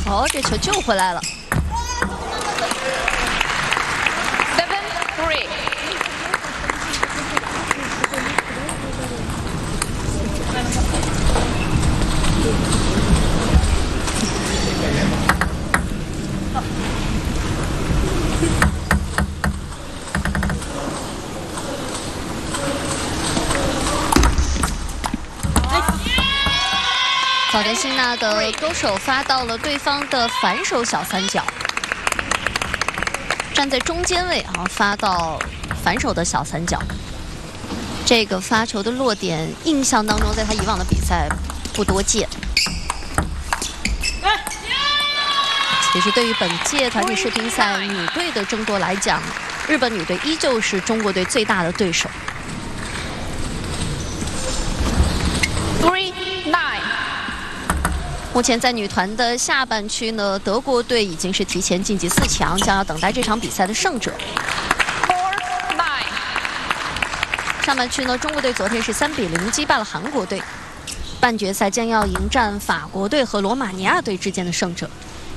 哦，这球救回来了。 7-3。 早田希娜的勾手发到了对方的反手小三角，站在中间位啊，发到反手的小三角。这个发球的落点，印象当中，在他以往的比赛不多见。其实对于本届团体世乒赛女队的争夺来讲，日本女队依旧是中国队最大的对手。 3-9。 目前在女团的下半区呢，德国队已经是提前晋级4强，将要等待这场比赛的胜者。 4-9。 上半区呢，中国队昨天是3比0击败了韩国队，半决赛将要迎战法国队和罗马尼亚队之间的胜者。